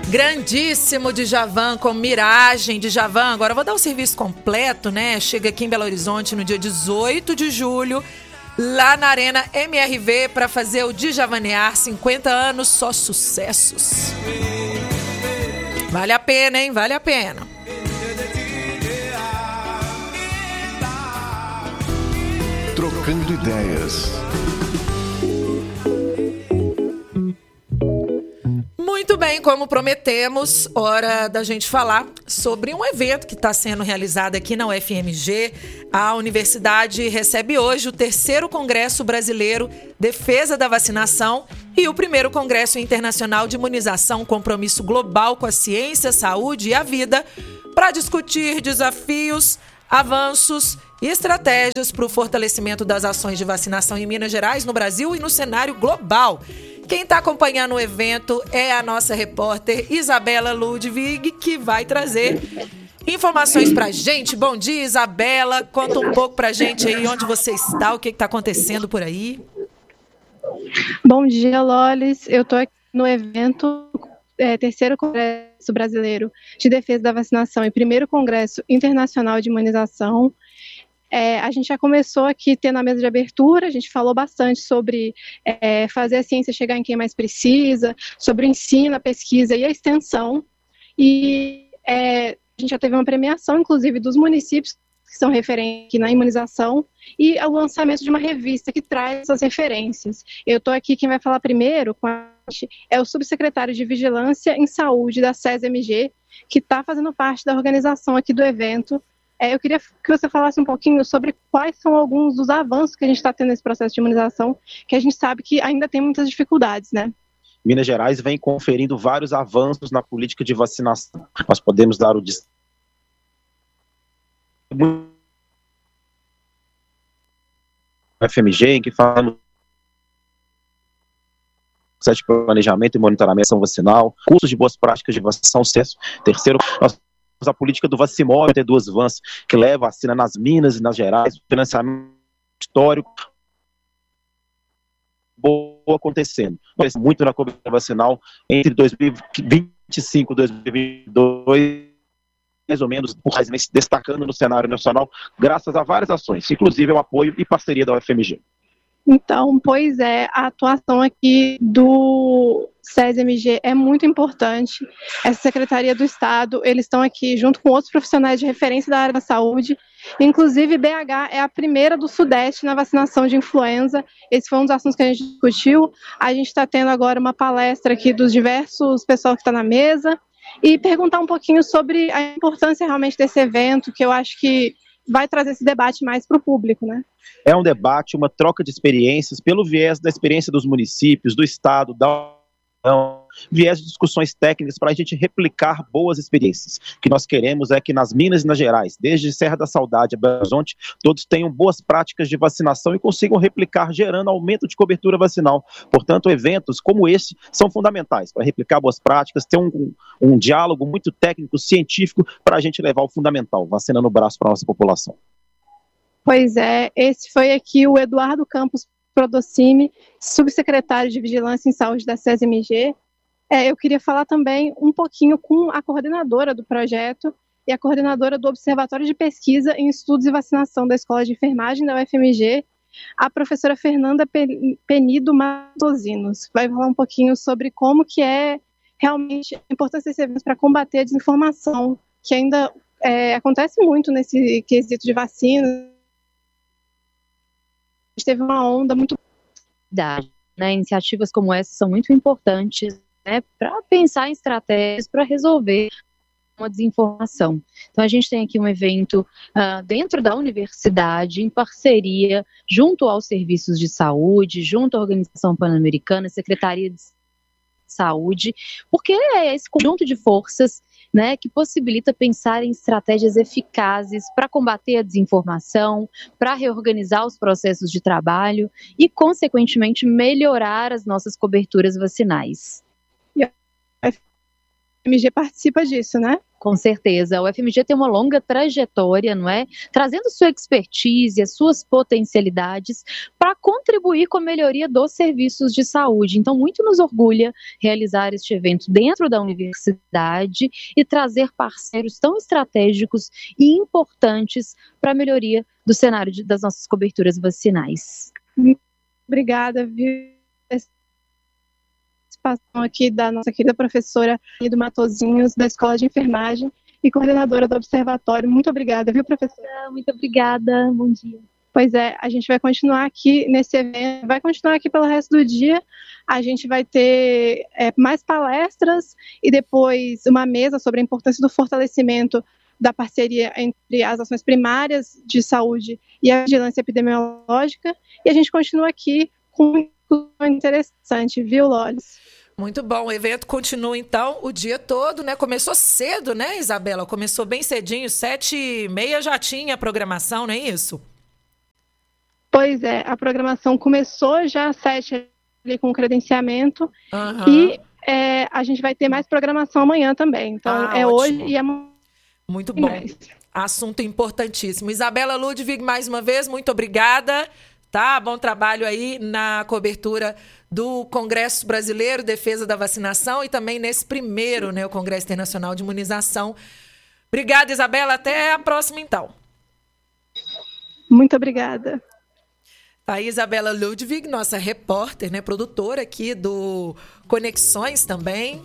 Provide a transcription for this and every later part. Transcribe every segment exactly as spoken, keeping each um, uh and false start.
Grandíssimo Djavan com Miragem. Djavan, agora eu vou dar o serviço completo, né? Chega aqui em Belo Horizonte no dia dezoito de julho, lá na Arena M R V, para fazer o Djavanear, cinquenta anos, só sucessos. Vale a pena, hein? Vale a pena. Trocando ideias. Muito bem, como prometemos, hora da gente falar sobre um evento que está sendo realizado aqui na U F M G. A universidade recebe hoje o terceiro Congresso Brasileiro Defesa da Vacinação e o primeiro Congresso Internacional de Imunização, Compromisso Global com a Ciência, Saúde e a Vida, para discutir desafios, avanços e estratégias para o fortalecimento das ações de vacinação em Minas Gerais, no Brasil e no cenário global. Quem está acompanhando o evento é a nossa repórter Isabela Ludwig, que vai trazer informações para a gente. Bom dia, Isabela. Conta um pouco para a gente aí onde você está, o que está acontecendo por aí. Bom dia, Lolis. Eu estou aqui no evento é, terceiro Congresso Brasileiro de Defesa da Vacinação e primeiro Congresso Internacional de Imunização. É, a gente já começou aqui tendo a mesa de abertura, a gente falou bastante sobre é, fazer a ciência chegar em quem mais precisa, sobre o ensino, a pesquisa e a extensão. E é, a gente já teve uma premiação, inclusive, dos municípios que são referentes aqui na imunização e o lançamento de uma revista que traz essas referências. Eu estou aqui, quem vai falar primeiro com a gente é o subsecretário de Vigilância em Saúde da SES M G, que está fazendo parte da organização aqui do evento. É, eu queria que você falasse um pouquinho sobre quais são alguns dos avanços que a gente está tendo nesse processo de imunização, que a gente sabe que ainda tem muitas dificuldades, né? Minas Gerais vem conferindo vários avanços na política de vacinação. Nós podemos dar o destaque U F M G, em que falamos de planejamento e monitoramento vacinal, cursos de boas práticas de vacinação, sucesso. Terceiro, nós a política do Vacimóvel, ter duas vans que leva a vacina nas Minas e nas Gerais, financiamento histórico boa acontecendo. Mas muito na cobertura vacinal entre dois mil e vinte e cinco e dois mil e vinte e dois, mais ou menos, destacando no cenário nacional, graças a várias ações, inclusive ao apoio e parceria da U F M G. Então, pois é, a atuação aqui do SES M G é muito importante. Essa Secretaria do Estado, eles estão aqui junto com outros profissionais de referência da área da saúde. Inclusive, B H é a primeira do Sudeste na vacinação de influenza. Esse foi um dos assuntos que a gente discutiu. A gente está tendo agora uma palestra aqui dos diversos pessoal que está na mesa e perguntar um pouquinho sobre a importância realmente desse evento, que eu acho que vai trazer esse debate mais para o público, né? É um debate, uma troca de experiências pelo viés da experiência dos municípios, do Estado, da União, viés de discussões técnicas para a gente replicar boas experiências. O que nós queremos é que nas Minas e nas Gerais, desde Serra da Saudade a Belo Horizonte, todos tenham boas práticas de vacinação e consigam replicar, gerando aumento de cobertura vacinal. Portanto, eventos como esse são fundamentais para replicar boas práticas, ter um, um, um diálogo muito técnico, científico, para a gente levar o fundamental, vacina no braço para a nossa população. Pois é, esse foi aqui o Eduardo Campos Prodocimi, subsecretário de Vigilância em Saúde da SES M G. É, eu queria falar também um pouquinho com a coordenadora do projeto e a coordenadora do Observatório de Pesquisa em Estudos e Vacinação da Escola de Enfermagem da U F M G, a professora Fernanda Penido Matosinhos. Vai falar um pouquinho sobre como que é realmente a importância desse evento para combater a desinformação, que ainda é, acontece muito nesse quesito de vacina. A gente teve uma onda muito... Né? Iniciativas como essa são muito importantes, né, para pensar em estratégias para resolver uma desinformação. Então a gente tem aqui um evento uh, dentro da universidade, em parceria, junto aos serviços de saúde, junto à Organização Pan-Americana, Secretaria de Saúde, porque é esse conjunto de forças, né, que possibilita pensar em estratégias eficazes para combater a desinformação, para reorganizar os processos de trabalho e, consequentemente, melhorar as nossas coberturas vacinais. M G participa disso, né? Com certeza. O F M G tem uma longa trajetória, não é? Trazendo sua expertise, as suas potencialidades para contribuir com a melhoria dos serviços de saúde. Então, muito nos orgulha realizar este evento dentro da universidade e trazer parceiros tão estratégicos e importantes para a melhoria do cenário de, das nossas coberturas vacinais. Obrigada, viu? Participação aqui da nossa querida professora do Matozinhos, da Escola de Enfermagem e coordenadora do Observatório. Muito obrigada, viu, professora? Muito obrigada, bom dia. Pois é, a gente vai continuar aqui nesse evento, vai continuar aqui pelo resto do dia. A gente vai ter é, mais palestras e depois uma mesa sobre a importância do fortalecimento da parceria entre as ações primárias de saúde e a vigilância epidemiológica. E a gente continua aqui com um interessante, viu, Lolis? Muito bom, o evento continua então o dia todo, né? Começou cedo, né, Isabela? Começou bem cedinho, sete e meia já tinha a programação, não é isso? Pois é, a programação começou já às sete ali com o credenciamento Uhum. e é, a gente vai ter mais programação amanhã também. Então Ah, é ótimo. hoje e amanhã. Muito bom. Assunto importantíssimo. Isabela Ludwig, mais uma vez, muito obrigada. Tá? Bom trabalho aí na cobertura do Congresso Brasileiro Defesa da Vacinação e também nesse primeiro, né, o Congresso Internacional de Imunização. Obrigada, Isabela. Até a próxima, então. Muito obrigada. Tá aí Isabela Ludwig, nossa repórter, né, produtora aqui do Conexões também,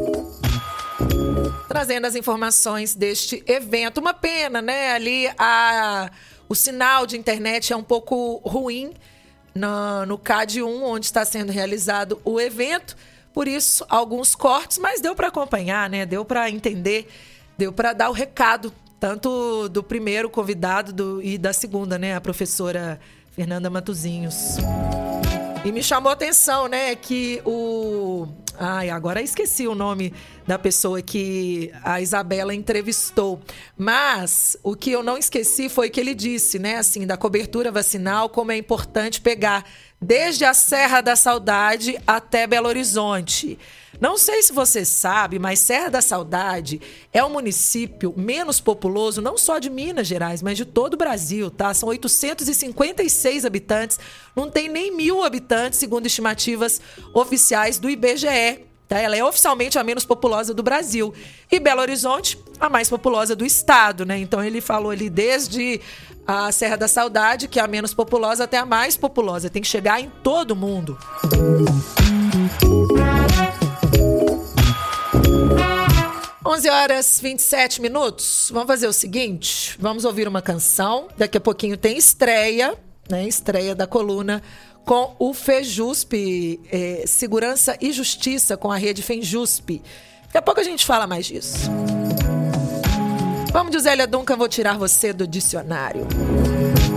trazendo as informações deste evento. Uma pena, né? Ali a... o sinal de internet é um pouco ruim no, no C A D um, onde está sendo realizado o evento. Por isso, alguns cortes, mas deu para acompanhar, né? Deu para entender, deu para dar o recado, tanto do primeiro convidado do, e da segunda, né? A professora Fernanda Matozinhos. E me chamou a atenção, né? Que o... Ai, agora esqueci o nome da pessoa que a Isabela entrevistou. Mas o que eu não esqueci foi que ele disse, né, assim, da cobertura vacinal, como é importante pegar desde a Serra da Saudade até Belo Horizonte. Não sei se você sabe, mas Serra da Saudade é o município menos populoso, não só de Minas Gerais, mas de todo o Brasil, tá? São oitocentos e cinquenta e seis habitantes, não tem nem mil habitantes, segundo estimativas oficiais do I B G E. Tá? Ela é oficialmente a menos populosa do Brasil. E Belo Horizonte, a mais populosa do estado, né? Então ele falou ali desde a Serra da Saudade, que é a menos populosa, até a mais populosa. Tem que chegar em todo mundo. onze horas e vinte e sete minutos. Vamos fazer o seguinte, vamos ouvir uma canção. Daqui a pouquinho tem estreia, né? Estreia da coluna com o FEJUSP, é, Segurança e Justiça, com a rede FEJUSP. Daqui a pouco a gente fala mais disso. Vamos de Zélia Duncan, vou tirar você do dicionário.